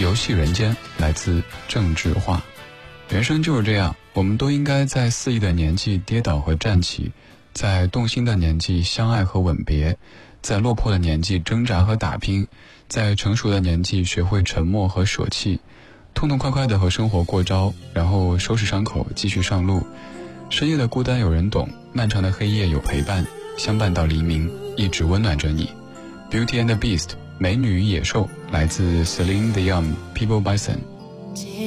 游戏人间来自郑智化。人生就是这样，我们都应该在肆意的年纪跌倒和站起，在动心的年纪相爱和吻别，在落魄的年纪挣扎和打拼，在成熟的年纪学会沉默和舍弃，痛痛快快地和生活过招，然后收拾伤口继续上路。深夜的孤单有人懂，漫长的黑夜有陪伴，相伴到黎明，一直温暖着你。 Beauty and the Beast 美女与野兽来自 Celine Dion People Bison。